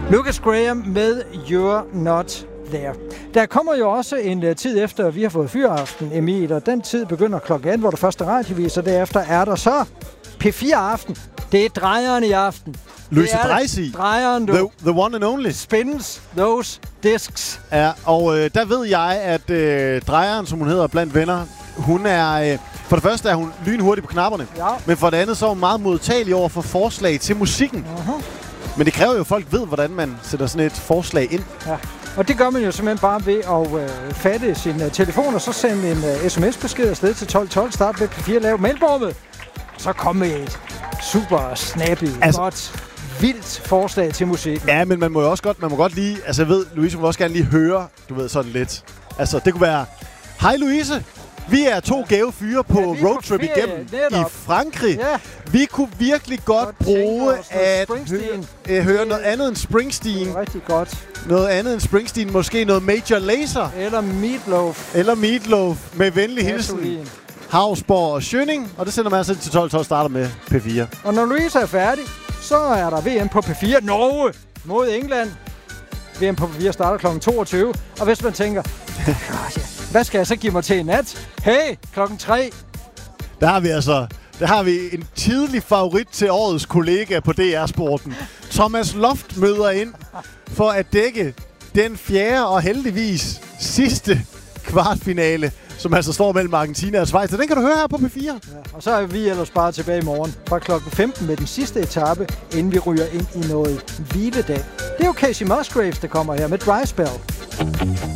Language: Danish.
Lucas Graham med You're Not There. Der kommer jo også en tid efter, vi har fået Fyraften, Emil, og den tid begynder klokken 1, hvor der første radiovis, og derefter er der så P4-aften. Det er drejeren i aften. Louise Dreisig. Drejeren, the one and only. Spins those discs. Ja, og der ved jeg, at drejeren, som hun hedder blandt venner, hun er... for det første er hun lynhurtig på knapperne, ja. Men for det andet så er hun meget modtagelig over for forslag til musikken. Men det kræver jo, at folk ved, hvordan man sætter sådan et forslag ind. Ja. Og det gør man jo simpelthen bare ved at fatte sin telefon, og så sende en sms-besked afsted til 1212, start ved P4, lave mailbordet. Så kom med et super snappy, godt, vildt forslag til musik. Ja, men man må godt lige, altså jeg ved, Louise må også gerne lige høre, du ved, sådan lidt. Altså, det kunne være, hej Louise, vi er 2 gave fyre på roadtrip igennem i Frankrig. Ja. Vi kunne virkelig godt bruge at høre noget andet end Springsteen. Rigtig godt. Noget andet end Springsteen, måske noget Major Lazer. Eller Meatloaf med venlig hilsen. Havsborg og Schønning, og det sender man altså til 12 starter med P4. Og når Louise er færdig, så er der VM på P4. Norge mod England. VM på P4 starter kl. 22. Og hvis man tænker, hvad skal jeg så give mig til i nat? Hey, klokken 3. Der har vi en tidlig favorit til årets kollega på DR-sporten. Thomas Loft møder ind for at dække den 4. og heldigvis sidste kvartfinale, som altså står mellem Argentina og Schweiz. Så den kan du høre her på P4. Ja, og så er vi ellers bare tilbage i morgen fra klokken 15 med den sidste etape, inden vi ryger ind i noget hviledag. Det er jo Casey Musgraves, der kommer her med Dry Spell.